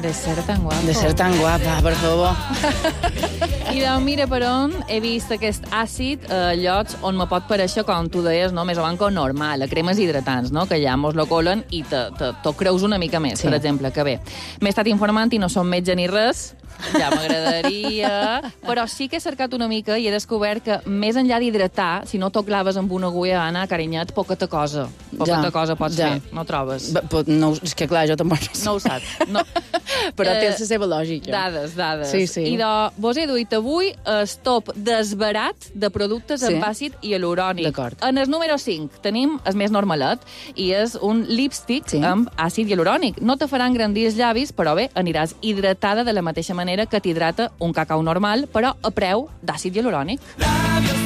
De ser tan guapo. De ser tan guapa, per favor. I doncs mira per on he vist aquest àcid a llocs on me pot parèixer, com tu deies, no? Més o menys com normal, a cremes hidratants, no? Que ja mos lo colen i t'ho creus una mica més, per exemple, que bé. M'he estat informant i no som metge ni res, ja m'agradaria, però sí que he cercat una mica i he descobert que més enllà d'hidratar, si no t'ho claves amb una agulla, Anna, carinyet, poqueta cosa pots fer, no trobes? No, és que clar, jo tampoc no ho saps. No. Però té la seva lògica. Dades. Sí. I vos he duit avui el top desbarat de productes amb àcid hialurònic. D'acord. En el número 5 tenim el més normalet i és un lipstick amb àcid hialurònic. No te faran grandir els llavis, però bé, aniràs hidratada de la mateixa manera que t'hidrata un cacau normal, però a preu d'àcid hialurònic.